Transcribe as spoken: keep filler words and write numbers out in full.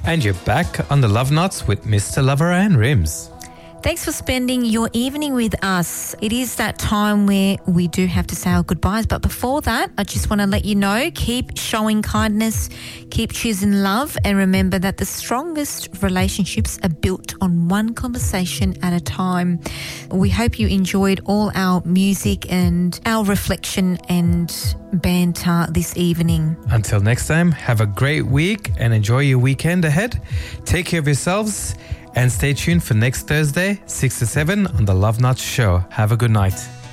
And you're back on the Love Knots with Mister Lover and Rims. Thanks for spending your evening with us. It is that time where we do have to say our goodbyes. But before that, I just want to let you know, keep showing kindness, keep choosing love, and remember that the strongest relationships are built on one conversation at a time. We hope you enjoyed all our music and our reflection and banter this evening. Until next time, have a great week and enjoy your weekend ahead. Take care of yourselves. And stay tuned for next Thursday, six to seven on the Love Knots Show. Have a good night.